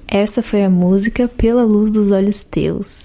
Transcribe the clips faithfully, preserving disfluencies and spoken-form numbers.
Essa foi a música Pela Luz dos Olhos Teus.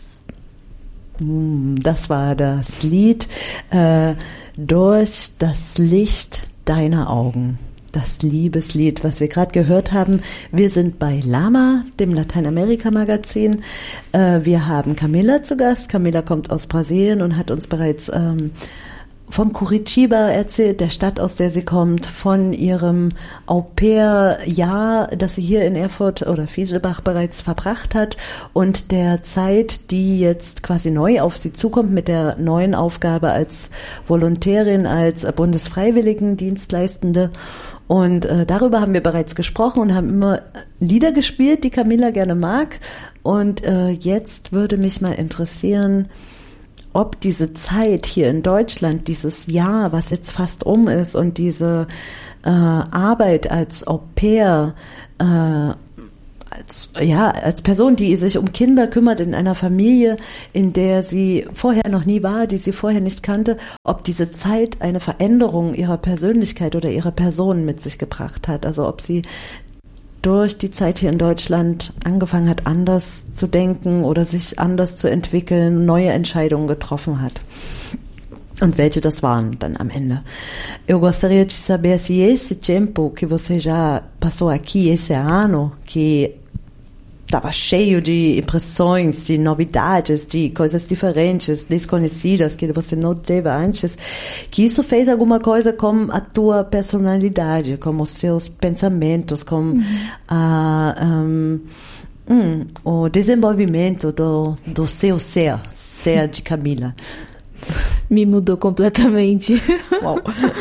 Das war das Lied äh, Durch das Licht deiner Augen. Das Liebeslied, was wir gerade gehört haben. Wir sind bei Lama, dem Lateinamerika-Magazin. Äh, wir haben Camila zu Gast. Camila kommt aus Brasilien und hat uns bereits ähm, von Curitiba erzählt, der Stadt, aus der sie kommt, von ihrem Au-pair-Jahr, das sie hier in Erfurt oder Fieselbach bereits verbracht hat und der Zeit, die jetzt quasi neu auf sie zukommt mit der neuen Aufgabe als Volontärin, als Bundesfreiwilligendienstleistende. Und äh, darüber haben wir bereits gesprochen und haben immer Lieder gespielt, die Camila gerne mag. Und äh, jetzt würde mich mal interessieren, ob diese Zeit hier in Deutschland, dieses Jahr, was jetzt fast um ist und diese äh, Arbeit als Au-pair, äh, als, ja, als Person, die sich um Kinder kümmert in einer Familie, in der sie vorher noch nie war, die sie vorher nicht kannte, ob diese Zeit eine Veränderung ihrer Persönlichkeit oder ihrer Person mit sich gebracht hat. Also ob sie durch die Zeit hier in Deutschland angefangen hat, anders zu denken oder sich anders zu entwickeln, neue Entscheidungen getroffen hat. Und welche das waren dann am Ende. Eu gostaria de saber se esse tempo que você já passou aqui, esse ano, que estava cheio de impressões, de novidades, de coisas diferentes, desconhecidas, que você não teve antes, que isso fez alguma coisa com a tua personalidade, com os seus pensamentos, com uhum. a, um, um, o desenvolvimento do, do seu ser, ser de Camila. Me mudou completamente. Uau.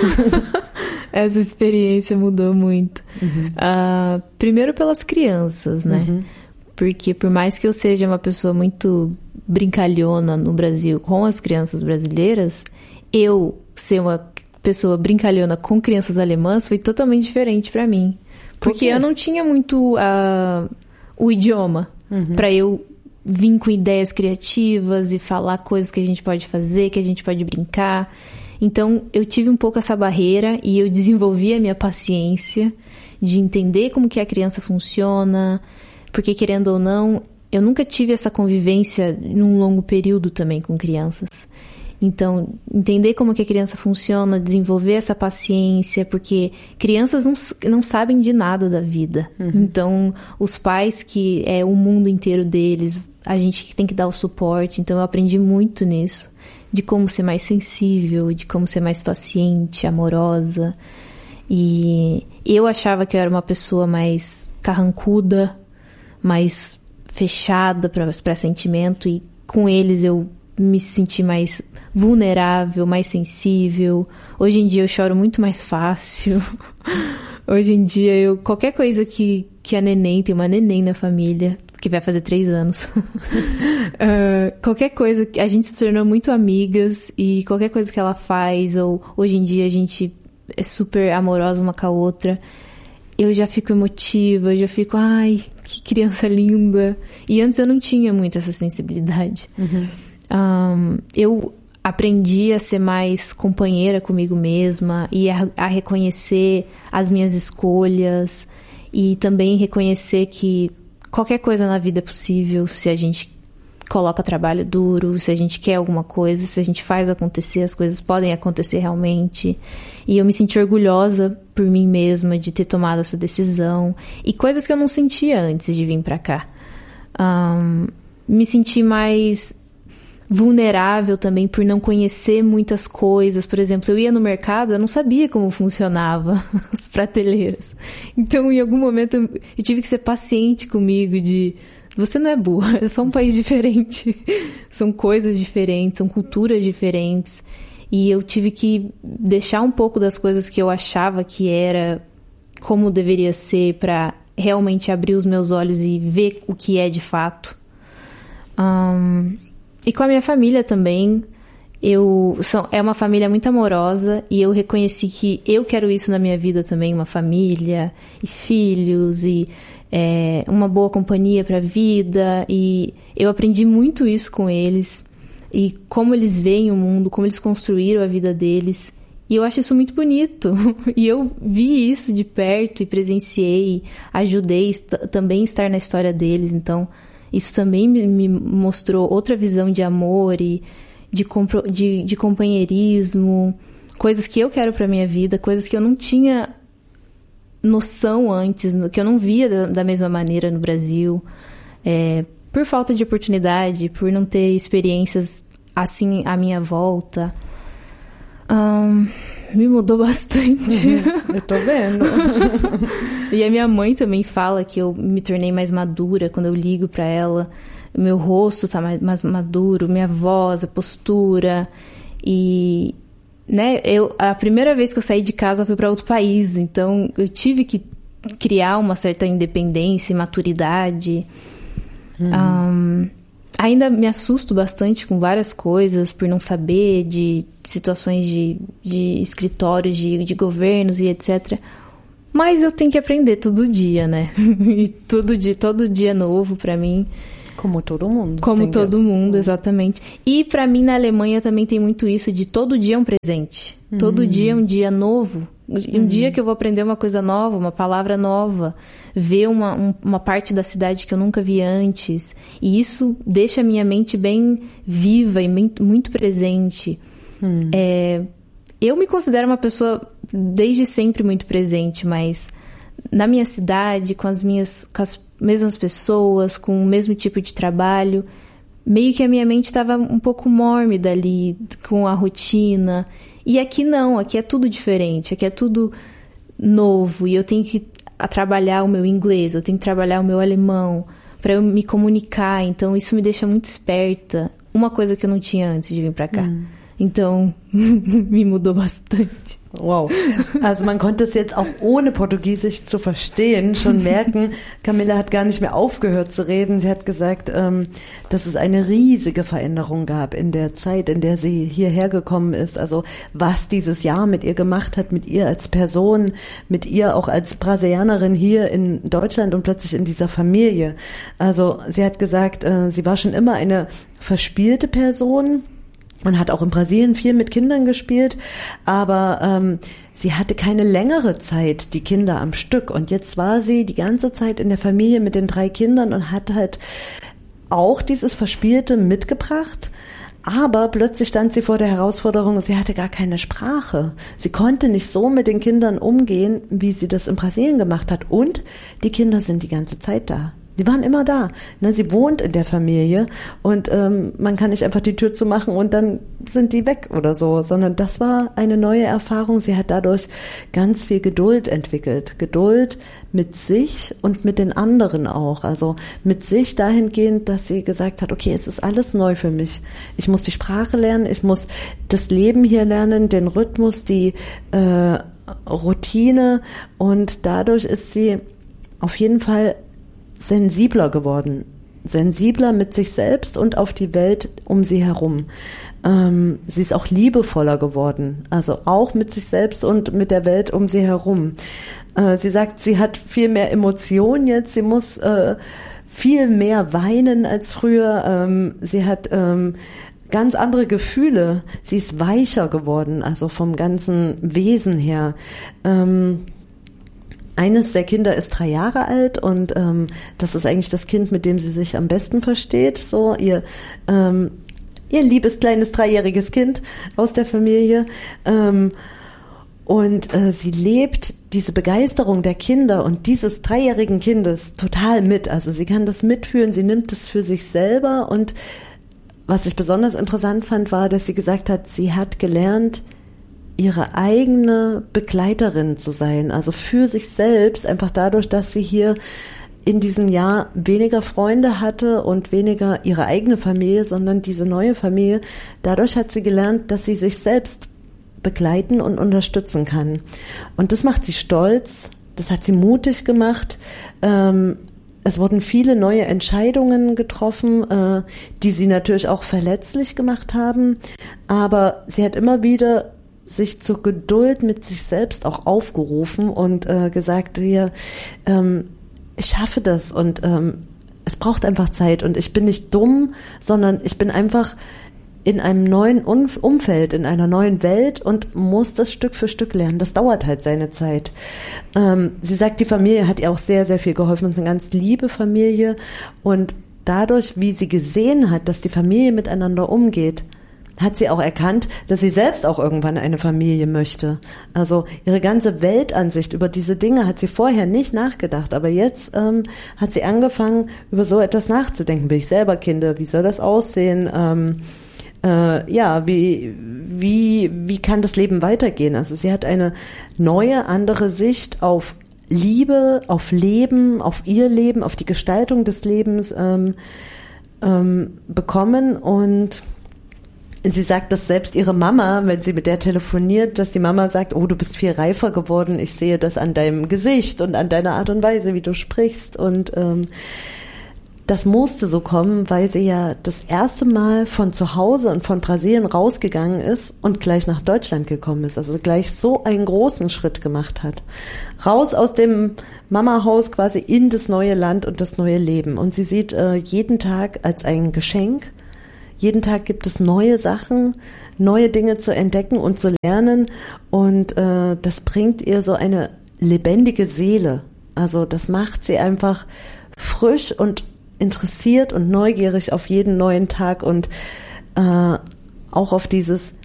Essa experiência mudou muito. Uhum. Uh, primeiro pelas crianças, né? Uhum. Porque por mais que eu seja uma pessoa muito brincalhona no Brasil com as crianças brasileiras, eu ser uma pessoa brincalhona com crianças alemãs foi totalmente diferente para mim. Porque eu não tinha muito uh, o idioma uhum. para eu vir com ideias criativas e falar coisas que a gente pode fazer, que a gente pode brincar. Então eu tive um pouco essa barreira e eu desenvolvi a minha paciência de entender como que a criança funciona. Porque, querendo ou não, eu nunca tive essa convivência num longo período também com crianças. Então, entender como que a criança funciona, desenvolver essa paciência, porque crianças não, não sabem de nada da vida. Uhum. Então, os pais, que é o mundo inteiro deles, a gente tem que dar o suporte. Então, eu aprendi muito nisso, de como ser mais sensível, de como ser mais paciente, amorosa. E eu achava que eu era uma pessoa mais carrancuda, mais fechada para sentimento, e com eles eu me senti mais vulnerável, mais sensível. Hoje em dia eu choro muito mais fácil. Hoje em dia eu qualquer coisa que, que a neném, tem uma neném na família que vai fazer três anos. uh, qualquer coisa, a gente se tornou muito amigas, e qualquer coisa que ela faz, ou hoje em dia a gente é super amorosa uma com a outra, eu já fico emotiva, eu já fico, ai, que criança linda. E antes eu não tinha muito essa sensibilidade. Uhum. Um, eu aprendi a ser mais companheira comigo mesma e a, a reconhecer as minhas escolhas, e também reconhecer que qualquer coisa na vida é possível se a gente coloca trabalho duro, se a gente quer alguma coisa, se a gente faz acontecer, as coisas podem acontecer realmente. E eu me senti orgulhosa por mim mesma de ter tomado essa decisão, e coisas que eu não sentia antes de vir pra cá. Um, me senti mais vulnerável também por não conhecer muitas coisas. Por exemplo, eu ia no mercado, eu não sabia como funcionava as prateleiras. Então, em algum momento, eu, eu tive que ser paciente comigo de... Você não é burra, é só um país diferente. São coisas diferentes, são culturas diferentes. E eu tive que deixar um pouco das coisas que eu achava que era como deveria ser, para realmente abrir os meus olhos e ver o que é de fato. Um, e com a minha família também. Eu, são, é uma família muito amorosa, e eu reconheci que eu quero isso na minha vida também, uma família e filhos e é, uma boa companhia para a vida. E eu aprendi muito isso com eles, e como eles veem o mundo, como eles construíram a vida deles. E eu acho isso muito bonito. E eu vi isso de perto e presenciei, ajudei t- também a estar na história deles. Então, isso também me, me mostrou outra visão de amor e de, compro- de, de companheirismo. Coisas que eu quero pra minha vida, coisas que eu não tinha noção antes, que eu não via da, da mesma maneira no Brasil. É, por falta de oportunidade, por não ter experiências assim à minha volta. Um, me mudou bastante. Uhum, eu tô vendo. E a minha mãe também fala que eu me tornei mais madura quando eu ligo pra ela. Meu rosto tá mais, mais maduro, minha voz, a postura. E, né, eu, a primeira vez que eu saí de casa foi pra outro país. Então, eu tive que criar uma certa independência e maturidade. Uhum. Um, ainda me assusto bastante com várias coisas por não saber de situações de, de escritórios, de, de governos e etcétera. Mas eu tenho que aprender todo dia, né? E todo dia, todo dia novo pra mim. Como todo mundo. Como todo que... mundo, exatamente. E pra mim na Alemanha também tem muito isso de todo dia é um presente. Uhum. Todo dia é um dia novo. Um uhum. dia que eu vou aprender uma coisa nova, uma palavra nova. Ver uma, um, uma parte da cidade que eu nunca vi antes. E isso deixa a minha mente bem viva e muito, muito presente. Hum. É, eu me considero uma pessoa desde sempre muito presente, mas na minha cidade, com as minhas com as mesmas pessoas, com o mesmo tipo de trabalho, meio que a minha mente estava um pouco mórmida ali, com a rotina. E aqui não, aqui é tudo diferente, aqui é tudo novo e eu tenho que a trabalhar o meu inglês, eu tenho que trabalhar o meu alemão para eu me comunicar, então isso me deixa muito esperta, uma coisa que eu não tinha antes de vir para cá. Hum. Então, me mudou bastante. Wow. Also man konnte es jetzt auch ohne Portugiesisch zu verstehen schon merken. Camilla hat gar nicht mehr aufgehört zu reden. Sie hat gesagt, ähm, dass es eine riesige Veränderung gab in der Zeit, in der sie hierher gekommen ist. Also was dieses Jahr mit ihr gemacht hat, mit ihr als Person, mit ihr auch als Brasilianerin hier in Deutschland und plötzlich in dieser Familie. Also sie hat gesagt, äh, sie war schon immer eine verspielte Person. Und hat auch in Brasilien viel mit Kindern gespielt, aber ähm, sie hatte keine längere Zeit die Kinder am Stück. Und jetzt war sie die ganze Zeit in der Familie mit den drei Kindern und hat halt auch dieses Verspielte mitgebracht. Aber plötzlich stand sie vor der Herausforderung, sie hatte gar keine Sprache. Sie konnte nicht so mit den Kindern umgehen, wie sie das in Brasilien gemacht hat. Und die Kinder sind die ganze Zeit da. Die waren immer da. Ne, sie wohnt in der Familie und ähm, man kann nicht einfach die Tür zumachen und dann sind die weg oder so, sondern das war eine neue Erfahrung. Sie hat dadurch ganz viel Geduld entwickelt. Geduld mit sich und mit den anderen auch. Also mit sich dahingehend, dass sie gesagt hat, okay, es ist alles neu für mich. Ich muss die Sprache lernen, ich muss das Leben hier lernen, den Rhythmus, die äh, Routine und dadurch ist sie auf jeden Fall sensibler geworden, sensibler mit sich selbst und auf die Welt um sie herum. Ähm, sie ist auch liebevoller geworden, also auch mit sich selbst und mit der Welt um sie herum. Äh, sie sagt, sie hat viel mehr Emotionen jetzt, sie muss äh, viel mehr weinen als früher. Ähm, sie hat ähm, ganz andere Gefühle. Sie ist weicher geworden, also vom ganzen Wesen her. Ähm, Eines der Kinder ist drei Jahre alt und ähm, das ist eigentlich das Kind, mit dem sie sich am besten versteht. So ihr ähm, ihr liebes kleines dreijähriges Kind aus der Familie. Ähm, und äh, sie lebt diese Begeisterung der Kinder und dieses dreijährigen Kindes total mit. Also sie kann das mitführen, sie nimmt es für sich selber. Und was ich besonders interessant fand, war, dass sie gesagt hat, sie hat gelernt, ihre eigene Begleiterin zu sein, also für sich selbst, einfach dadurch, dass sie hier in diesem Jahr weniger Freunde hatte und weniger ihre eigene Familie, sondern diese neue Familie. Dadurch hat sie gelernt, dass sie sich selbst begleiten und unterstützen kann. Und das macht sie stolz, das hat sie mutig gemacht. Ähm, es wurden viele neue Entscheidungen getroffen, äh, die sie natürlich auch verletzlich gemacht haben, aber sie hat immer wieder sich zur Geduld mit sich selbst auch aufgerufen und äh, gesagt, hier, ähm, ich schaffe das und ähm, es braucht einfach Zeit und ich bin nicht dumm, sondern ich bin einfach in einem neuen Umfeld, in einer neuen Welt und muss das Stück für Stück lernen. Das dauert halt seine Zeit. Ähm, sie sagt, die Familie hat ihr auch sehr, sehr viel geholfen. Es ist eine ganz liebe Familie und dadurch, wie sie gesehen hat, dass die Familie miteinander umgeht, hat sie auch erkannt, dass sie selbst auch irgendwann eine Familie möchte. Also ihre ganze Weltansicht über diese Dinge hat sie vorher nicht nachgedacht, aber jetzt ähm, hat sie angefangen, über so etwas nachzudenken. Bin ich selber Kinder? Wie soll das aussehen? Ähm, äh, ja, wie, wie, wie kann das Leben weitergehen? Also sie hat eine neue, andere Sicht auf Liebe, auf Leben, auf ihr Leben, auf die Gestaltung des Lebens ähm, ähm, bekommen und sie sagt, dass selbst ihre Mama, wenn sie mit der telefoniert, dass die Mama sagt, oh, du bist viel reifer geworden, ich sehe das an deinem Gesicht und an deiner Art und Weise, wie du sprichst. Und ähm, das musste so kommen, weil sie ja das erste Mal von zu Hause und von Brasilien rausgegangen ist und gleich nach Deutschland gekommen ist. Also gleich so einen großen Schritt gemacht hat. Raus aus dem Mamahaus quasi in das neue Land und das neue Leben. Und sie sieht äh, jeden Tag als ein Geschenk. Jeden Tag gibt es neue Sachen, neue Dinge zu entdecken und zu lernen und äh, das bringt ihr so eine lebendige Seele. Also das macht sie einfach frisch und interessiert und neugierig auf jeden neuen Tag und äh, auch auf dieses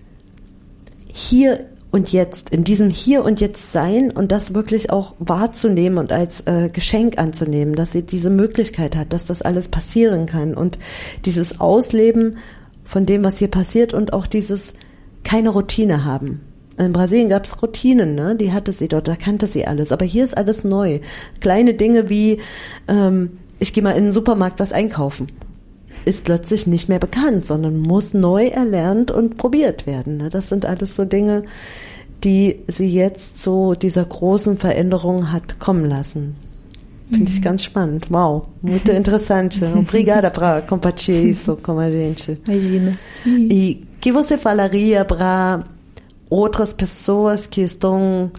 Hier und Jetzt, in diesem Hier und Jetzt sein und das wirklich auch wahrzunehmen und als äh, Geschenk anzunehmen, dass sie diese Möglichkeit hat, dass das alles passieren kann und dieses Ausleben von dem, was hier passiert und auch dieses keine Routine haben. In Brasilien gab es Routinen, ne? Die hatte sie dort, da kannte sie alles, aber hier ist alles neu. Kleine Dinge wie, ähm, ich gehe mal in den Supermarkt was einkaufen. Ist plötzlich nicht mehr bekannt, sondern muss neu erlernt und probiert werden. Das sind alles so Dinge, die sie jetzt so dieser großen Veränderung hat kommen lassen. Finde ich ganz spannend. Wow, muito interessante. Obrigada para compartilhar isso com a gente. Imagina. E que você falaria para outras pessoas que estão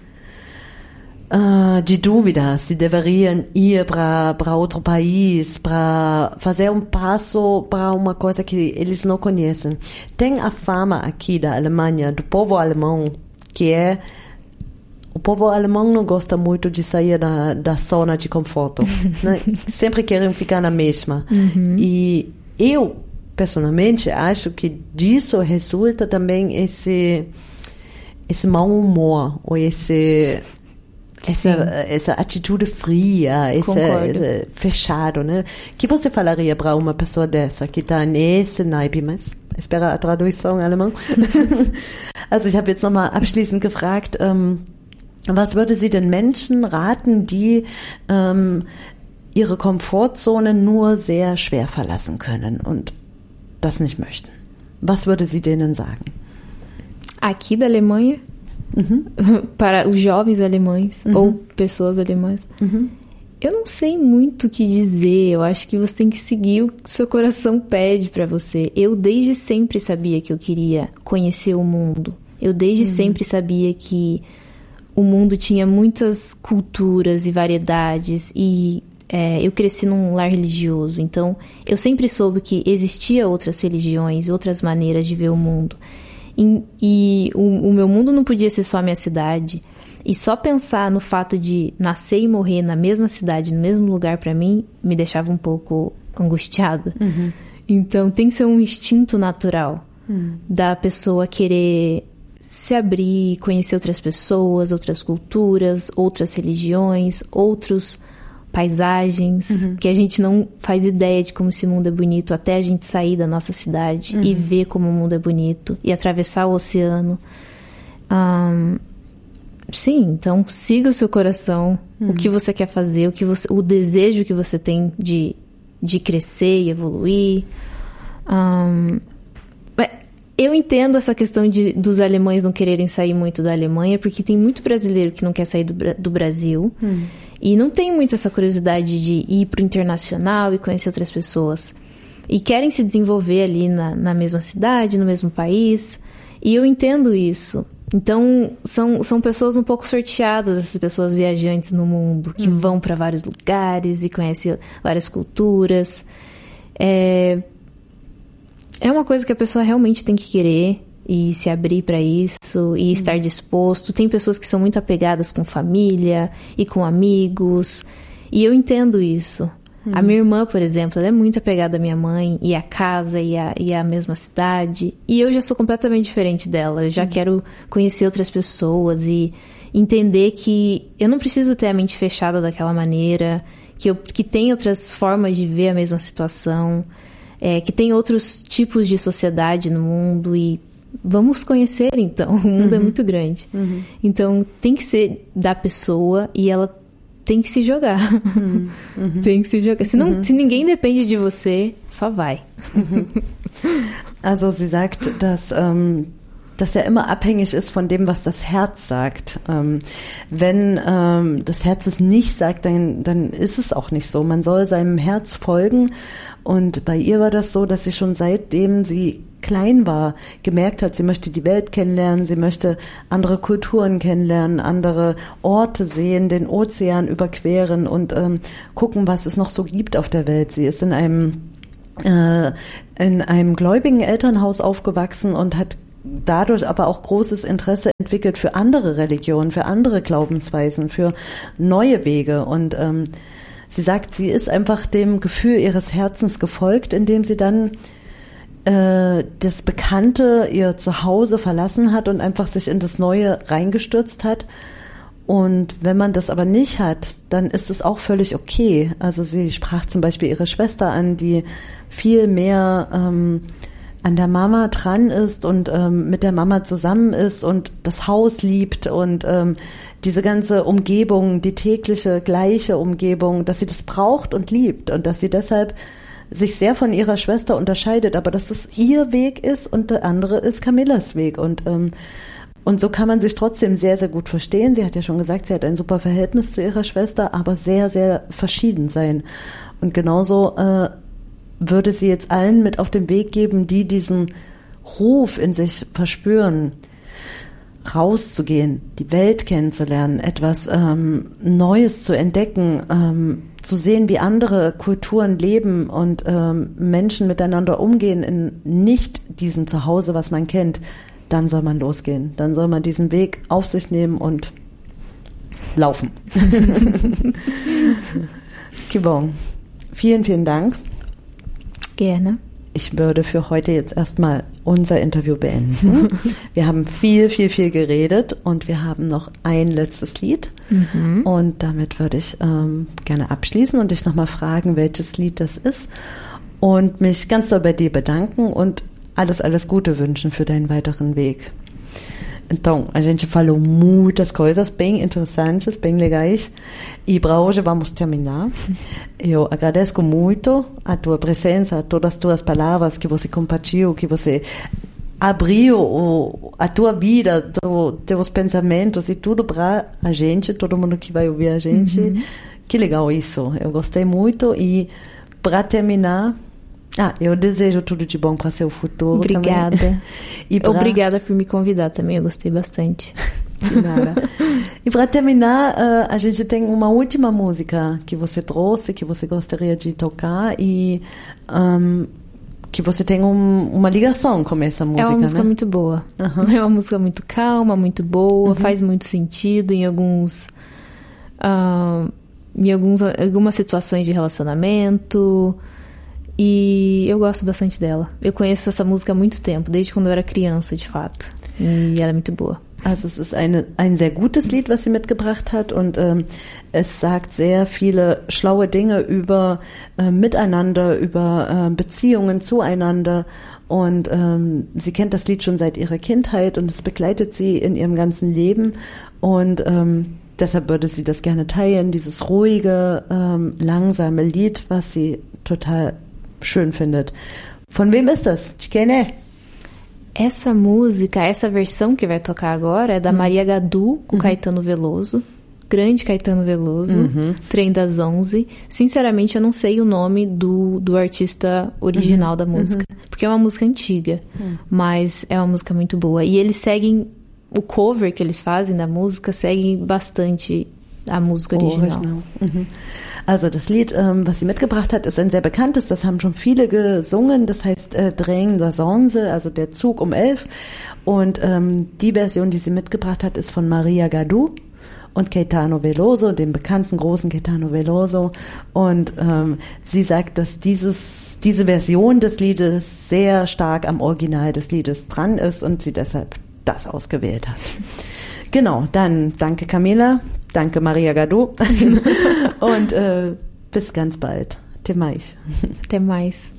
Uh, de dúvidas se deveriam ir para outro país, para fazer um passo para uma coisa que eles não conhecem. Tem a fama aqui da Alemanha, do povo alemão, que é o povo alemão não gosta muito de sair da, da zona de conforto, né? Sempre querem ficar na mesma. Uhum. E eu, pessoalmente, acho que disso resulta também esse, esse mau humor, ou esse... Essa, essa atitude fria, essa, essa fechado, né? O que você falaria para uma pessoa dessa que está nesse naipe, mas espera a tradução em alemão. Also ich habe jetzt nochmal abschließend gefragt, ähm, was würde sie den Menschen raten, die ähm, ihre Komfortzone nur sehr schwer verlassen können und das nicht möchten? Was würde sie denen sagen? Aqui da Alemanha? Uhum. Para os jovens alemães, uhum, ou pessoas alemãs, uhum, eu não sei muito o que dizer. Eu acho que você tem que seguir o que seu coração pede para você. Eu desde sempre sabia que eu queria conhecer o mundo. Eu desde uhum. sempre sabia que o mundo tinha muitas culturas e variedades e é, eu cresci num lar religioso, então eu sempre soube que existia outras religiões, outras maneiras de ver o mundo. E, e o, o meu mundo não podia ser só a minha cidade. E só pensar no fato de nascer e morrer na mesma cidade, no mesmo lugar, para mim, me deixava um pouco angustiada. Uhum. Então, tem que ser um instinto natural uhum. da pessoa querer se abrir, conhecer outras pessoas, outras culturas, outras religiões, outros paisagens, uhum. que a gente não faz ideia de como esse mundo é bonito até a gente sair da nossa cidade uhum. e ver como o mundo é bonito e atravessar o oceano. Um, sim, então siga o seu coração, uhum. o que você quer fazer, o, que você, o desejo que você tem de, de crescer e evoluir. Um, eu entendo essa questão de, dos alemães não quererem sair muito da Alemanha, porque tem muito brasileiro que não quer sair do, do Brasil. Uhum. E não tem muito essa curiosidade de ir pro internacional e conhecer outras pessoas. E querem se desenvolver ali na, na mesma cidade, no mesmo país. E eu entendo isso. Então, são, são pessoas um pouco sorteadas, essas pessoas viajantes no mundo, que uhum. vão para vários lugares e conhecem várias culturas. É... é uma coisa que a pessoa realmente tem que querer e se abrir para isso e estar uhum. disposto. Tem pessoas que são muito apegadas com família e com amigos, e eu entendo isso. Uhum. A minha irmã, por exemplo, ela é muito apegada à minha mãe e à casa e à, e à mesma cidade, e eu já sou completamente diferente dela. Eu já uhum. quero conhecer outras pessoas e entender que eu não preciso ter a mente fechada daquela maneira, que, eu, que tem outras formas de ver a mesma situação, é, que tem outros tipos de sociedade no mundo, e vamos conhecer, então. O mundo uhum. é muito grande. Uhum. Então, tem que ser da pessoa e ela tem que se jogar. Uhum. Uhum. Tem que se jogar. Se, não, uhum. se ninguém depende de você, só vai. Mhm. Also, sie sagt, dass... Um dass er immer abhängig ist von dem, was das Herz sagt. Ähm, wenn ähm, das Herz es nicht sagt, dann, dann ist es auch nicht so. Man soll seinem Herz folgen. Und bei ihr war das so, dass sie schon seitdem sie klein war, gemerkt hat, sie möchte die Welt kennenlernen, sie möchte andere Kulturen kennenlernen, andere Orte sehen, den Ozean überqueren und ähm, gucken, was es noch so gibt auf der Welt. Sie ist in einem, äh, in einem gläubigen Elternhaus aufgewachsen und hat dadurch aber auch großes Interesse entwickelt für andere Religionen, für andere Glaubensweisen, für neue Wege. Und ähm, sie sagt, sie ist einfach dem Gefühl ihres Herzens gefolgt, indem sie dann äh, das Bekannte, ihr Zuhause verlassen hat und einfach sich in das Neue reingestürzt hat. Und wenn man das aber nicht hat, dann ist es auch völlig okay. Also sie sprach zum Beispiel ihre Schwester an, die viel mehr ähm, an der Mama dran ist und ähm, mit der Mama zusammen ist und das Haus liebt und ähm, diese ganze Umgebung, die tägliche, gleiche Umgebung, dass sie das braucht und liebt und dass sie deshalb sich sehr von ihrer Schwester unterscheidet, aber dass es ihr Weg ist und der andere ist Camillas Weg. Und ähm, und so kann man sich trotzdem sehr, sehr gut verstehen. Sie hat ja schon gesagt, sie hat ein super Verhältnis zu ihrer Schwester, aber sehr, sehr verschieden sein. Und genauso äh, würde sie jetzt allen mit auf den Weg geben, die diesen Ruf in sich verspüren, rauszugehen, die Welt kennenzulernen, etwas ähm, Neues zu entdecken, ähm, zu sehen, wie andere Kulturen leben und ähm, Menschen miteinander umgehen in nicht diesem Zuhause, was man kennt. Dann soll man losgehen. Dann soll man diesen Weg auf sich nehmen und laufen. Kibong, vielen, vielen Dank. Gerne. Ich würde für heute jetzt erstmal unser Interview beenden. Wir haben viel, viel, viel geredet und wir haben noch ein letztes Lied. Mhm. Und damit würde ich ähm, gerne abschließen und dich nochmal fragen, welches Lied das ist und mich ganz doll bei dir bedanken und alles, alles Gute wünschen für deinen weiteren Weg. Então, a gente falou muitas coisas bem interessantes, bem legais, e para hoje vamos terminar. Eu agradeço muito a tua presença, todas as tuas palavras que você compartilhou, que você abriu o, a tua vida, tu, teus pensamentos e tudo para a gente, todo mundo que vai ouvir a gente. Uhum. Que legal isso, eu gostei muito. E para terminar, ah, eu desejo tudo de bom para seu futuro. Obrigada. Também. E pra... Obrigada por me convidar também, eu gostei bastante. De nada. E para terminar, uh, a gente tem uma última música que você trouxe, que você gostaria de tocar e um, que você tem um, uma ligação com essa música, né? É uma música, né? Muito boa. Uhum. É uma música muito calma, muito boa, uhum. Faz muito sentido em alguns... Uh, em alguns, algumas situações de relacionamento... E eu gosto bastante dela. Eu conheço essa música há muito tempo, desde quando eu era criança, de fato. E ela é muito boa. Also es ist eine, ein sehr gutes Lied, was sie mitgebracht hat und ähm, es sagt sehr viele schlaue Dinge über äh, Miteinander, über äh, Beziehungen zueinander und ähm, sie kennt das Lied schon seit ihrer Kindheit und es begleitet sie in ihrem ganzen Leben und ähm, deshalb würde sie das gerne teilen, dieses ruhige, ähm, langsame Lied, was sie total schön findet. Von wem ist das? De quem é? Essa música, essa versão que vai tocar agora é da hum. Maria Gadu com uhum. Caetano Veloso. Grande Caetano Veloso. Uhum. Trem das Onze. Sinceramente, eu não sei o nome do, do artista original uhum. da música. Uhum. Porque é uma música antiga. Uhum. Mas é uma música muito boa. E eles seguem... O cover que eles fazem da música segue bastante a música original. original. Mhm. Also das Lied, ähm, was sie mitgebracht hat, ist ein sehr bekanntes, das haben schon viele gesungen, das heißt äh, Trem das Onze, also der Zug um elf. Und ähm, die Version, die sie mitgebracht hat, ist von Maria Gadú und Caetano Veloso, dem bekannten großen Caetano Veloso. Und ähm, sie sagt, dass dieses, diese Version des Liedes sehr stark am Original des Liedes dran ist und sie deshalb das ausgewählt hat. Genau, dann danke Camila, danke Maria Gadú und äh, bis ganz bald. Até mais. Até mais.